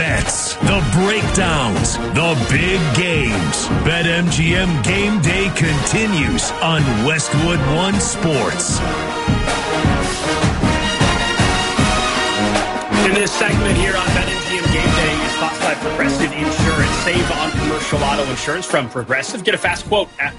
bets, the breakdowns, the big games. BetMGM Game Day continues on Westwood One Sports. In this segment here on BetMGM Game Day is sponsored by Progressive Insurance. Save on commercial auto insurance from Progressive. Get a fast quote at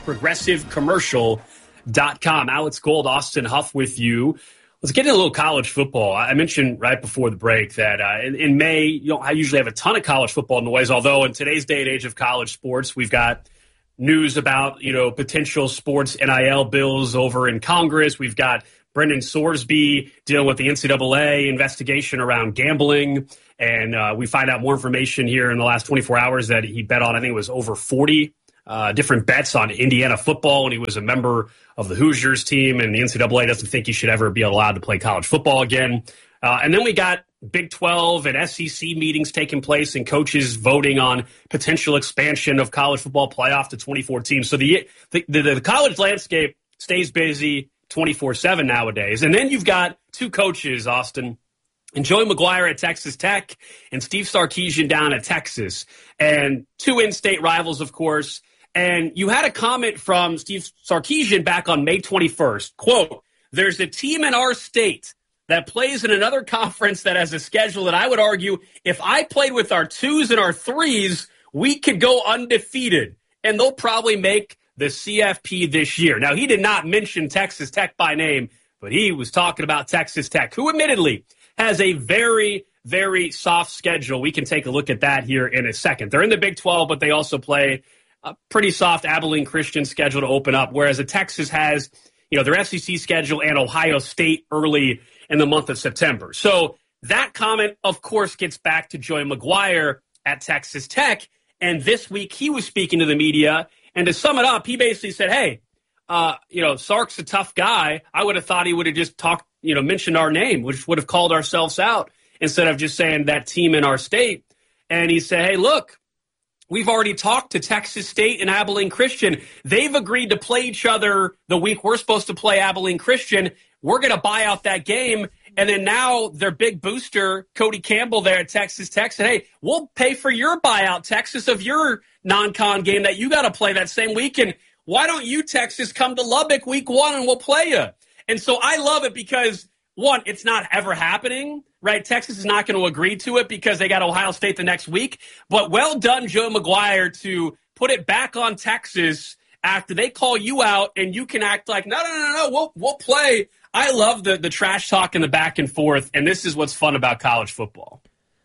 progressivecommercial.com. Alex Gold, Austin Huff with you. Let's get into a little college football. I mentioned right before the break that in May, you don't usually have a ton of college football noise, although in today's day and age of college sports, we've got news about, potential sports NIL bills over in Congress. We've got Brendan Sorsby dealing with the NCAA investigation around gambling. And we find out more information here in the last 24 hours that he bet on, I think it was over 40 different bets on Indiana football, and he was a member of the Hoosiers team, and the NCAA doesn't think he should ever be allowed to play college football again. And then we got Big 12 and SEC meetings taking place and coaches voting on potential expansion of college football playoff to 24 teams. So the college landscape stays busy 24/7 nowadays. And then you've got two coaches, Austin, and Joey McGuire at Texas Tech and Steve Sarkisian down at Texas, and two in-state rivals, of course. And you had a comment from Steve Sarkisian back on May 21st. Quote, "There's a team in our state that plays in another conference that has a schedule that I would argue if I played with our twos and our threes, we could go undefeated. And they'll probably make the CFP this year." Now, he did not mention Texas Tech by name, but he was talking about Texas Tech, who admittedly has a very, very soft schedule. We can take a look at that here in a second. They're in the Big 12, but they also play a pretty soft Abilene Christian schedule to open up, whereas Texas has, their SEC schedule and Ohio State early in the month of September. So that comment, of course, gets back to Joey McGuire at Texas Tech. And this week he was speaking to the media. And to sum it up, he basically said, hey, Sark's a tough guy. I would have thought he would have just mentioned our name, which would have called ourselves out instead of just saying that team in our state. And he said, hey, look, we've already talked to Texas State and Abilene Christian. They've agreed to play each other the week we're supposed to play Abilene Christian. We're going to buy out that game. And then now their big booster, Cody Campbell there at Texas Tech, said, hey, we'll pay for your buyout, Texas, of your non-con game that you got to play that same weekend. Why don't you, Texas, come to Lubbock week 1 and we'll play you? And so I love it because, one, it's not ever happening, right? Texas is not going to agree to it because they got Ohio State the next week. But well done, Joe McGuire, to put it back on Texas after they call you out and you can act like, no, we'll play. I love the trash talk and the back and forth, and this is what's fun about college football.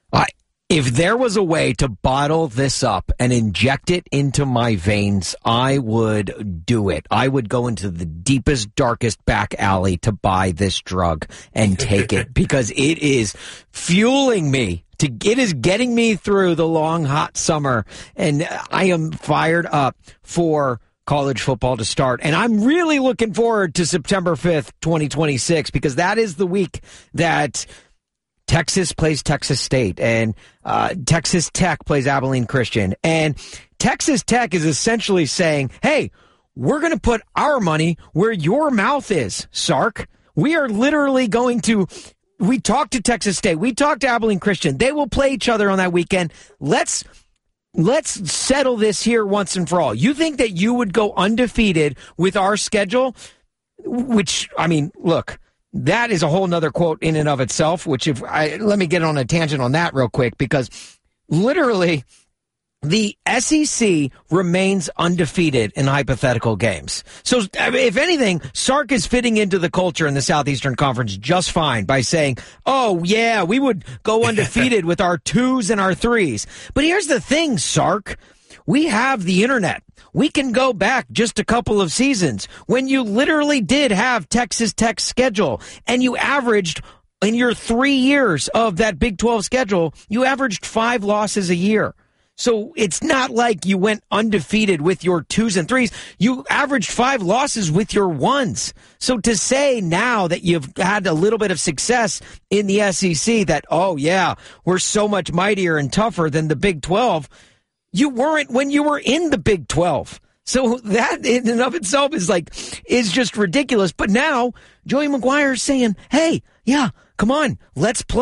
If there was a way to bottle this up and inject it into my veins, I would do it. I would go into the deepest, darkest back alley to buy this drug and take it because it is fueling me. It is getting me through the long, hot summer, and I am fired up for college football to start. And I'm really looking forward to September 5th, 2026, because that is the week that Texas plays Texas State, and Texas Tech plays Abilene Christian. And Texas Tech is essentially saying, hey, we're going to put our money where your mouth is, Sark. We are literally going to – we talked to Texas State. We talked to Abilene Christian. They will play each other on that weekend. Let's settle this here once and for all. You think that you would go undefeated with our schedule? Which, I mean, look – that is a whole nother quote in and of itself, let me get on a tangent on that real quick, because literally the SEC remains undefeated in hypothetical games. So if anything, Sark is fitting into the culture in the Southeastern Conference just fine by saying, oh yeah, we would go undefeated with our twos and our threes. But here's the thing, Sark. We have the internet. We can go back just a couple of seasons when you literally did have Texas Tech's schedule and you averaged, in your 3 years of that Big 12 schedule, you averaged 5 losses a year. So it's not like you went undefeated with your twos and threes. You averaged 5 losses with your ones. So to say now that you've had a little bit of success in the SEC that, oh yeah, we're so much mightier and tougher than the Big 12, you weren't when you were in the Big 12. So that in and of itself is just ridiculous. But now Joey McGuire is saying, hey, yeah, come on, let's play.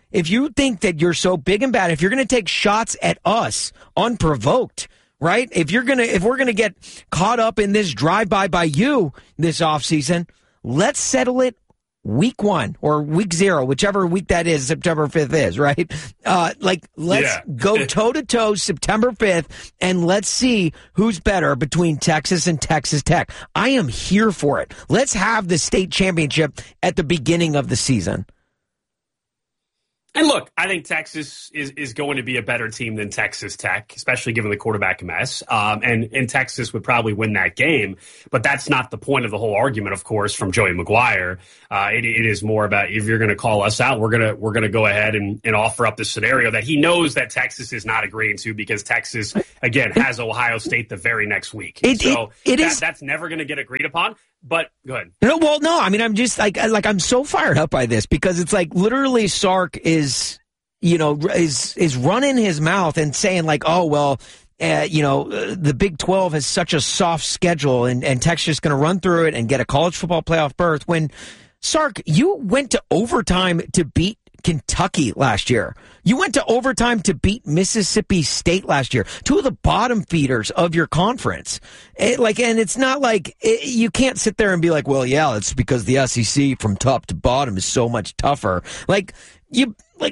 if you think that you're so big and bad, if you're going to take shots at us unprovoked, right? If we're going to get caught up in this drive-by by you this offseason, let's settle it week 1 or week 0, whichever week that is, September 5th is, right? Let's go toe-to-toe September 5th, and let's see who's better between Texas and Texas Tech. I am here for it. Let's have the state championship at the beginning of the season. And look, I think Texas is going to be a better team than Texas Tech, especially given the quarterback mess. And Texas would probably win that game. But that's not the point of the whole argument, of course, from Joey McGuire. It is more about, if you're going to call us out, we're going to go ahead and offer up this scenario that he knows that Texas is not agreeing to, because Texas, again, has Ohio State the very next week. That's never going to get agreed upon. But go ahead. No. I mean, I'm just I'm so fired up by this, because it's like literally Sark is running his mouth and saying the Big 12 has such a soft schedule, and Texas is going to run through it and get a college football playoff berth. When Sark, you went to overtime to beat Kentucky last year. You went to overtime to beat Mississippi State last year, 2 of the bottom feeders of your conference. And it's not like you can't sit there and be like, well, yeah, it's because the SEC from top to bottom is so much tougher. You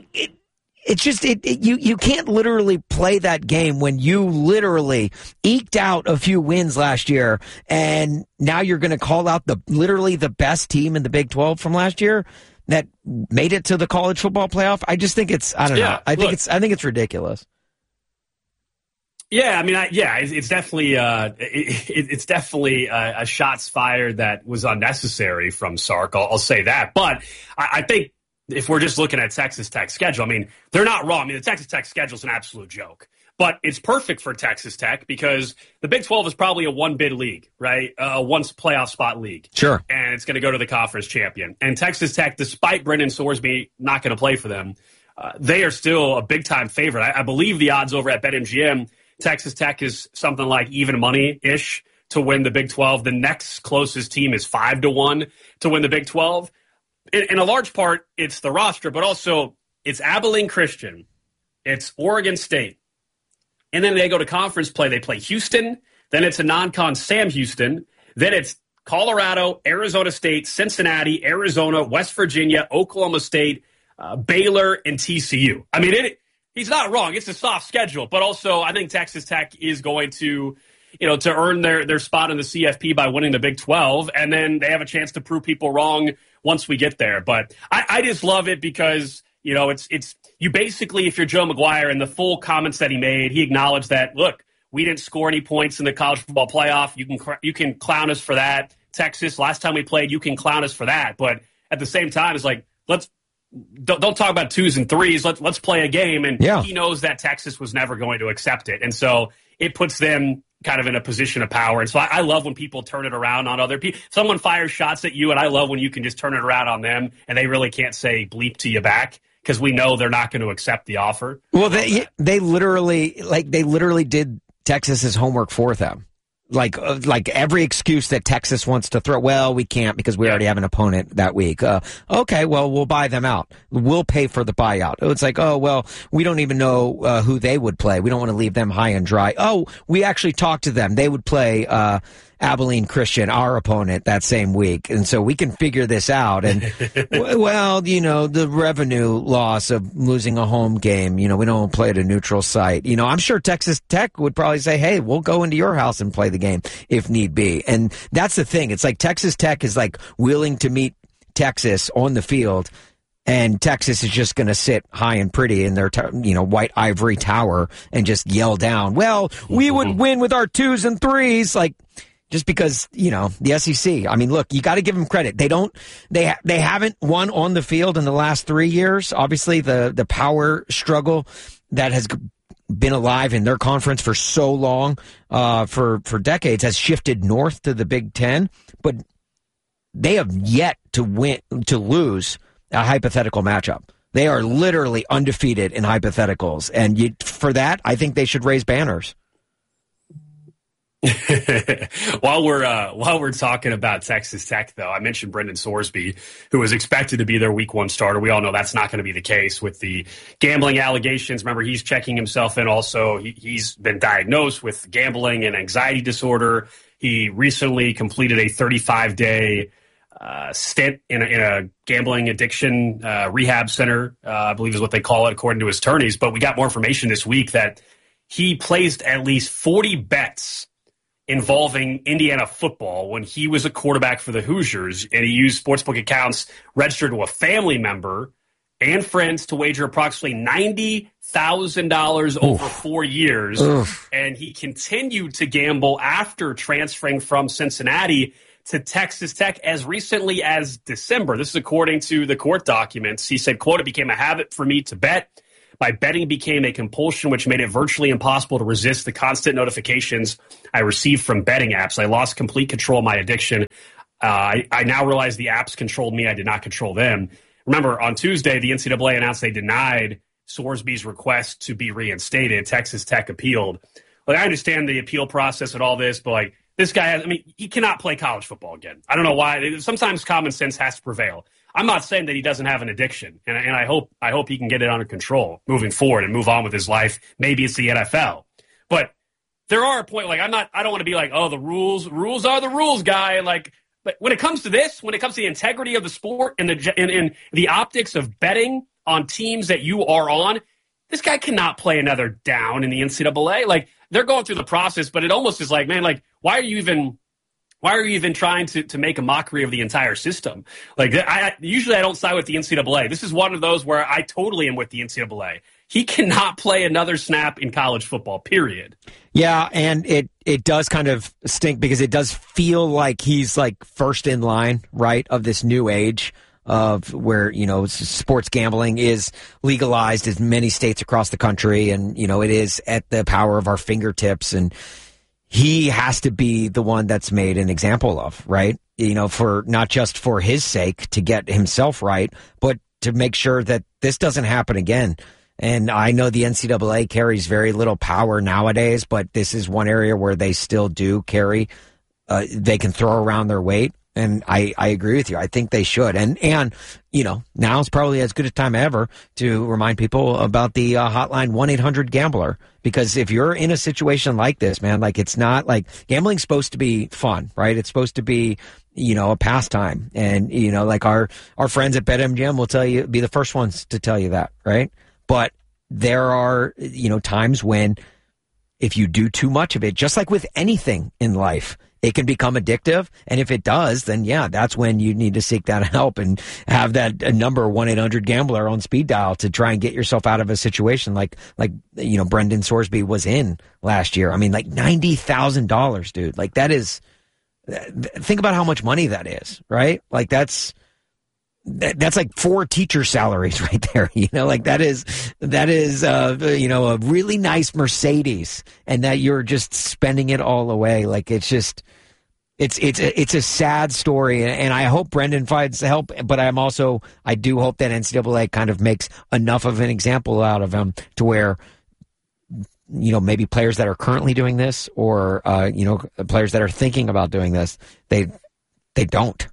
can't literally play that game when you literally eked out a few wins last year, and now you're going to call out literally the best team in the Big 12 from last year that made it to the college football playoff. I just think it's, I don't know. I think it's ridiculous. Yeah, I mean, it's definitely it's definitely a shots fired that was unnecessary from Sark. I'll say that, but I think if we're just looking at Texas Tech's schedule, I mean, they're not wrong. I mean, the Texas Tech schedule is an absolute joke. But it's perfect for Texas Tech, because the Big 12 is probably a one-bid league, right? A once playoff spot league. Sure. And it's going to go to the conference champion. And Texas Tech, despite Brendan Sorsby not going to play for them, they are still a big-time favorite. I believe the odds over at BetMGM, Texas Tech is something like even money-ish to win the Big 12. The next closest team is 5-1 to win the Big 12. In a large part, it's the roster, but also it's Abilene Christian. It's Oregon State. And then they go to conference play. They play Houston. Then it's a non-con Sam Houston. Then it's Colorado, Arizona State, Cincinnati, Arizona, West Virginia, Oklahoma State, Baylor, and TCU. I mean, he's not wrong. It's a soft schedule. But also, I think Texas Tech is going to earn their spot in the CFP by winning the Big 12. And then they have a chance to prove people wrong once we get there. But I just love it because, it's you basically, if you're Joe McGuire, and the full comments that he made, he acknowledged that, look, we didn't score any points in the college football playoff. You can clown us for that. Texas, last time we played, you can clown us for that. But at the same time, it's like, don't talk about 2s and 3s. Let's play a game. And He knows that Texas was never going to accept it. And so it puts them kind of in a position of power. And so I love when people turn it around on other people. Someone fires shots at you, and I love when you can just turn it around on them, and they really can't say bleep to you back, because we know they're not going to accept the offer. Well, they literally did Texas's homework for them. Like every excuse that Texas wants to throw. Well, we can't because we already have an opponent that week. Okay, well, we'll buy them out. We'll pay for the buyout. It's like, oh, well, we don't even know who they would play. We don't want to leave them high and dry. Oh, we actually talked to them. They would play Abilene Christian, our opponent, that same week. And so we can figure this out. And, well, the revenue loss of losing a home game, we don't play at a neutral site. I'm sure Texas Tech would probably say, hey, we'll go into your house and play the game if need be. And that's the thing. It's like Texas Tech is like willing to meet Texas on the field, and Texas is just going to sit high and pretty in their, white ivory tower and just yell down, well, we would win with our 2s and 3s. Just because, the SEC, I mean, look, you got to give them credit. They haven't won on the field in the last 3 years. Obviously, the power struggle that has been alive in their conference for so long, for decades, has shifted north to the Big Ten. But they have yet to lose a hypothetical matchup. They are literally undefeated in hypotheticals. And for that, I think they should raise banners. While we're talking about Texas Tech, though, I mentioned Brendan Sorsby, who was expected to be their week 1 starter. We all know that's not going to be the case with the gambling allegations. Remember, he's checking himself in. Also, he's been diagnosed with gambling and anxiety disorder. He recently completed a 35-day stint in a gambling addiction rehab center, I believe is what they call it, according to his attorneys. But we got more information this week that he placed at least 40 bets involving Indiana football when he was a quarterback for the Hoosiers, and he used sportsbook accounts registered to a family member and friends to wager approximately $90,000 over 4 years. Oof. And he continued to gamble after transferring from Cincinnati to Texas Tech as recently as December. This is according to the court documents. He said, quote, "It became a habit for me to bet. My betting became a compulsion, which made it virtually impossible to resist the constant notifications I received from betting apps. I lost complete control of my addiction. I now realize the apps controlled me. I did not control them." Remember, on Tuesday, the NCAA announced they denied Sorsby's request to be reinstated. Texas Tech appealed. Like, I understand the appeal process and all this, but like, this guy he cannot play college football again. I don't know why. Sometimes common sense has to prevail. I'm not saying that he doesn't have an addiction, and I hope he can get it under control moving forward and move on with his life. Maybe it's the NFL, but there are a point. Like, I don't want to be like, oh, the rules are the rules, guy. Like, but when it comes to this, when it comes to the integrity of the sport and the optics of betting on teams that you are on, this guy cannot play another down in the NCAA. Like, they're going through the process, but it almost is like, man, like, why are you even trying to make a mockery of the entire system? Like, usually I don't side with the NCAA. This is one of those where I totally am with the NCAA. He cannot play another snap in college football, period. Yeah, and it does kind of stink because it does feel like he's like first in line, right, of this new age of where, sports gambling is legalized in many states across the country, and, it is at the power of our fingertips, and he has to be the one that's made an example of, right? For not just for his sake to get himself right, but to make sure that this doesn't happen again. And I know the NCAA carries very little power nowadays, but this is one area where they still do carry. They can throw around their weight. And I agree with you. I think they should. And now is probably as good a time ever to remind people about the hotline 1-800-GAMBLER. Because if you're in a situation like this, man, like, it's not like gambling's supposed to be fun, right? It's supposed to be, a pastime. And, like our friends at BetMGM will be the first ones to tell you that, right? But there are, times when if you do too much of it, just like with anything in life, it can become addictive. And if it does, then yeah, that's when you need to seek that help and have that number 1-800-GAMBLER on speed dial to try and get yourself out of a situation like Brendan Sorsby was in last year. I mean, like $90,000, dude. Like, that is, think about how much money that is, right? Like, that's like 4 teacher salaries right there. Like that is a really nice Mercedes, and that you're just spending it all away. Like, it's just, it's a sad story. And I hope Brendan finds help, but I do hope that NCAA kind of makes enough of an example out of him to where, maybe players that are currently doing this or, players that are thinking about doing this, they don't.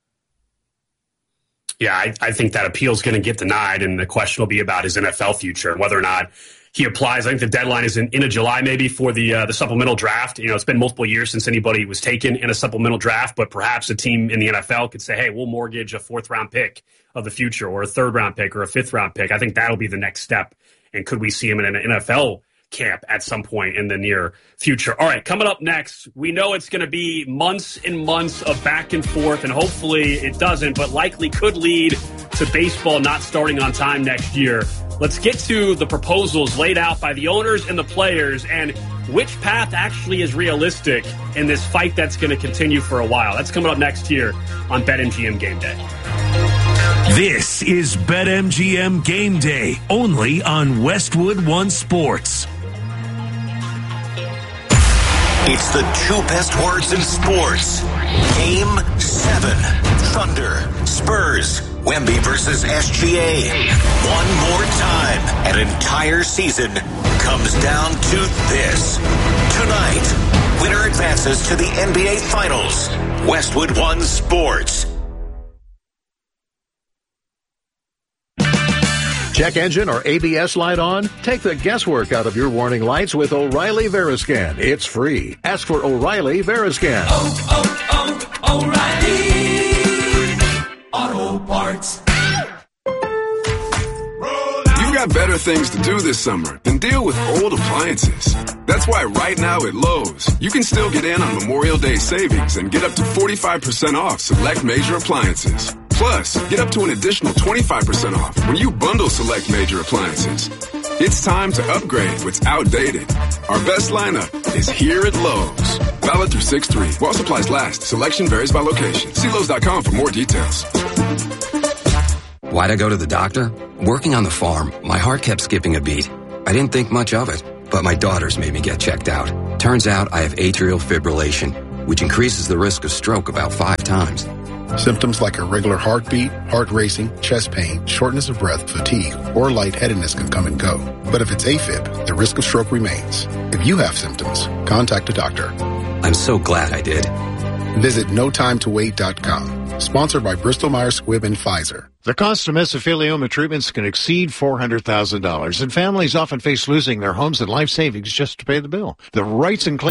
Yeah, I think that appeal is going to get denied, and the question will be about his NFL future and whether or not he applies. I think the deadline is in July maybe for the supplemental draft. It's been multiple years since anybody was taken in a supplemental draft, but perhaps a team in the NFL could say, hey, we'll mortgage a 4th-round pick of the future or a 3rd-round pick or a 5th-round pick. I think that'll be the next step, and could we see him in an NFL camp at some point in the near future? All right, coming up next, we know it's going to be months and months of back and forth, and hopefully it doesn't, but likely could lead to baseball not starting on time next year. Let's get to the proposals laid out by the owners and the players, and which path actually is realistic in this fight that's going to continue for a while. That's coming up next here on BetMGM Game Day. This is BetMGM Game Day, only on Westwood One Sports. It's the 2 best words in sports. Game 7. Thunder, Spurs, Wemby versus SGA. One more time. An entire season comes down to this. Tonight Winner advances to the NBA Finals. Westwood One Sports. Check engine or ABS light on? Take the guesswork out of your warning lights with O'Reilly Veriscan. It's free. Ask for O'Reilly Veriscan. O'Reilly Auto Parts. You've got better things to do this summer than deal with old appliances. That's why right now at Lowe's, you can still get in on Memorial Day savings and get up to 45% off select major appliances. Plus, get up to an additional 25% off when you bundle select major appliances. It's time to upgrade what's outdated. Our best lineup is here at Lowe's. Valid through 6/3. While supplies last. Selection varies by location. See Lowe's.com for more details. Why'd I go to the doctor? Working on the farm, my heart kept skipping a beat. I didn't think much of it, but my daughters made me get checked out. Turns out I have atrial fibrillation, which increases the risk of stroke about 5 times. Symptoms like irregular heartbeat, heart racing, chest pain, shortness of breath, fatigue, or lightheadedness can come and go. But if it's AFib, the risk of stroke remains. If you have symptoms, contact a doctor. I'm so glad I did. Visit NoTimeToWait.com. Sponsored by Bristol-Myers Squibb and Pfizer. The cost of mesothelioma treatments can exceed $400,000, and families often face losing their homes and life savings just to pay the bill. The rights and claims